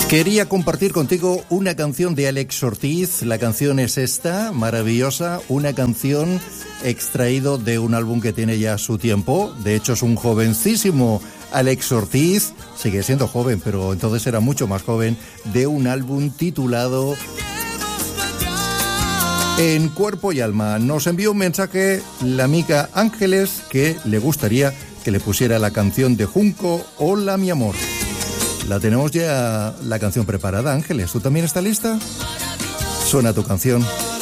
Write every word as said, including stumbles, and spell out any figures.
Quería compartir contigo una canción de Alex Ortiz. La canción es esta, maravillosa, una canción extraído de un álbum que tiene ya su tiempo. De hecho, es un jovencísimo Alex Ortiz, sigue siendo joven, pero entonces era mucho más joven, de un álbum titulado En Cuerpo y Alma. Nos envió un mensaje la amiga Ángeles que le gustaría que le pusiera la canción de Junco, Hola mi amor. La tenemos ya la canción preparada, Ángeles. ¿Tú también estás lista? Suena tu canción.